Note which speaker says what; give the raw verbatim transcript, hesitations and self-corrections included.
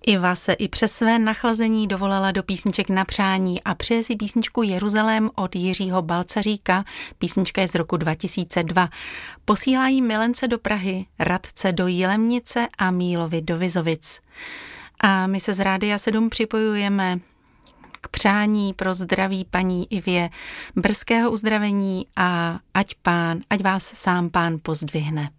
Speaker 1: Iva se i přes své nachlazení dovolala do písniček na přání a přeje si písničku Jeruzalém od Jiřího Balcaříka. Písnička je z roku dva tisíce dva. Posílají milence do Prahy, Radce do Jilemnice a Mílovi do Vizovic. A my se z Rádia sedm připojujeme k přání pro zdraví paní Ivě, brzkého uzdravení a ať pán, ať vás sám pán pozdvihne.